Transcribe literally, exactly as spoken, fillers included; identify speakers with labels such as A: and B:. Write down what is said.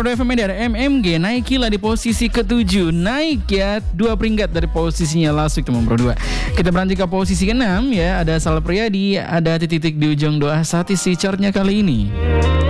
A: Pro dua F M ada M M G naik gila di posisi ketujuh, naik ya dua peringkat dari posisinya last week teman Pro dua. Kita beranjak ke posisi keenam ya, ada Sal Priadi, ada titik-titik di ujung doa saat isi chartnya kali ini.